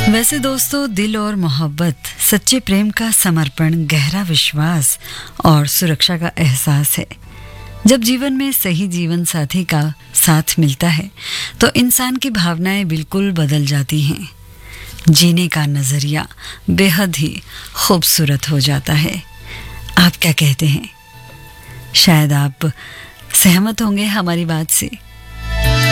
वैसे दोस्तों, दिल और मोहब्बत, सच्चे प्रेम का समर्पण, गहरा विश्वास और सुरक्षा का एहसास है। जब जीवन में सही जीवन साथी का साथ मिलता है तो इंसान की भावनाएं बिल्कुल बदल जाती हैं। जीने का नजरिया बेहद ही खूबसूरत हो जाता है। आप क्या कहते हैं? शायद आप सहमत होंगे हमारी बात से।